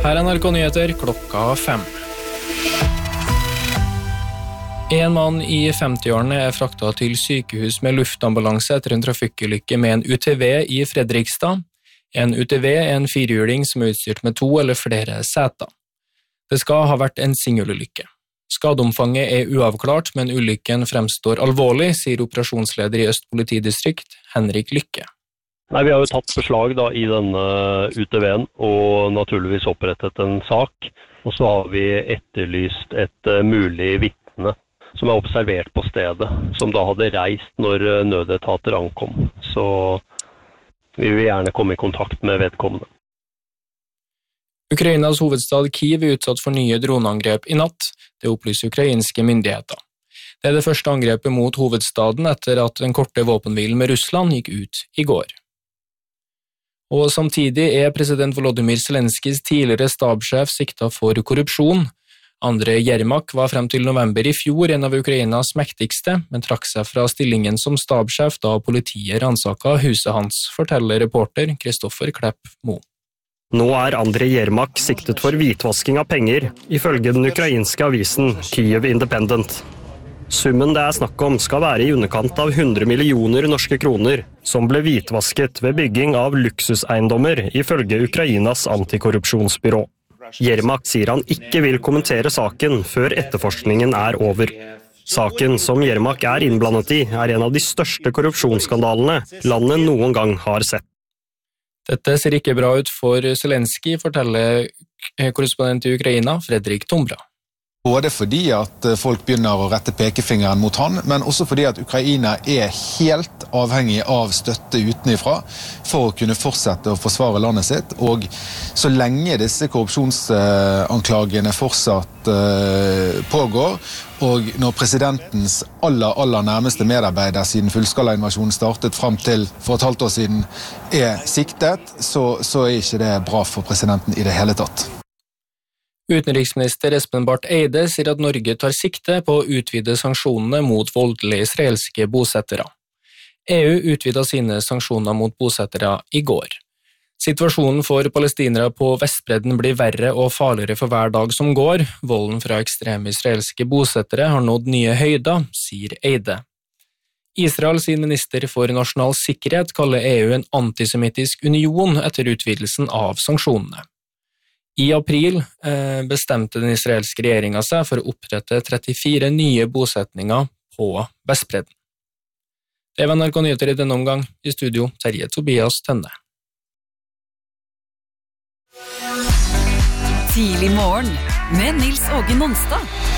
Her NRK Nyheter klokka 5. En mann i 50-årene fraktet til sykehus med luftambulanse etter en trafikkulykke med en UTV i Fredrikstad. En UTV en firehjuling som utstyrt med 2 eller flere seter. Det skal ha vært en singelulykke. Skadeomfanget uavklart, men ulykken fremstår alvorlig, sier operasjonsleder i Øst politidistrikt, Henrik Lykke. Nei, vi har jo tatt beslag i denne UTV-en og naturligvis opprettet en sak. Og så har vi etterlyst et mulig vitne som observert på stedet, som da hadde reist når nødetater ankom. Så vi vil gjerne komme i kontakt med vedkommende. Ukrainas hovedstad Kyiv utsatt for nye droneangrep i natt, det opplyser ukrainske myndigheter. Det det første angrepet mot hovedstaden etter at den korte våpenhvilen med Russland gikk ut i går. Og samtidig president Volodymyr Zelenskijs tidligere stabssjef siktet for korrupsjon. Andrej Jermak var frem til november i fjor en av Ukrainas mektigste, men trakk seg fra stillingen som stabssjef da politiet ransaket huset hans, forteller reporter Kristoffer Klepp Mo. Nå Andrej Jermak siktet for hvitvasking av penger, ifølge den ukrainske avisen Kyiv Independent. Summen det snakk om skal være i underkant av 100 millioner norske kroner, som ble hvitvasket ved bygging av luksuseiendommer, ifølge Ukrainas antikorrupsjonsbyrå. Jermak sier han ikke vil kommentere saken før etterforskningen over. Saken som Jermak innblandet i en av de største korrupsjonsskandalene landet noen gang har sett. Dette ser ikke bra ut for Zelenskij, forteller korrespondent i Ukraina, Fredrik Tombra. Både fordi at folk begynner å rette pekefingeren mot han, men også fordi at Ukraina helt avhengig av støtte utenifra for å kunne fortsette å forsvare landet sitt. Og så lenge disse korrupsjonsanklagene fortsatt pågår, og når presidentens aller nærmeste medarbeider siden fullskalainvasjonen startet frem til for et halvt år siden siktet, så ikke det bra for presidenten i det hele tatt. Utenriksminister Espen Barth Eide sier at Norge tar sikte på å utvide sanksjonene mot voldelige israelske bosettere. EU utvidet sine sanksjoner mot bosettere i går. Situasjonen for palestinere på Vestbredden blir verre og farligere for hver dag som går. Volden fra ekstreme israelske bosettere har nådd nye høyder, sier Eide. Israel sin minister for nasjonal sikkerhet kaller EU en antisemittisk union etter utvidelsen av sanksjonene. I april bestemte den israelske regjeringen seg for å opprette 34 nye bosetninger på Vestbredden. Det var NRK Nyheter i denne omgang. I studio Terje Tobias Tønne. Tidlig morgen med Nils Åge Nonstad.